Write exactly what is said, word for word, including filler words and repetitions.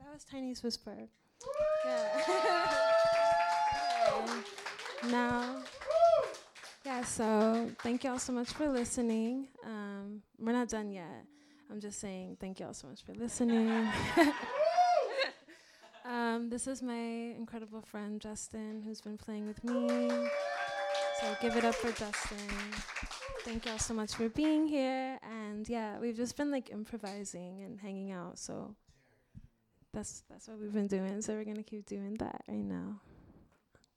That was Tiny's Whisper. Yeah. Now, yeah, so thank y'all so much for listening. Um, we're not done yet. I'm just saying thank y'all so much for listening. um, this is my incredible friend, Justin, who's been playing with me. So give it up for Justin. Thank y'all so much for being here. And yeah, we've just been like improvising and hanging out. So that's that's what we've been doing. So we're going to keep doing that right now.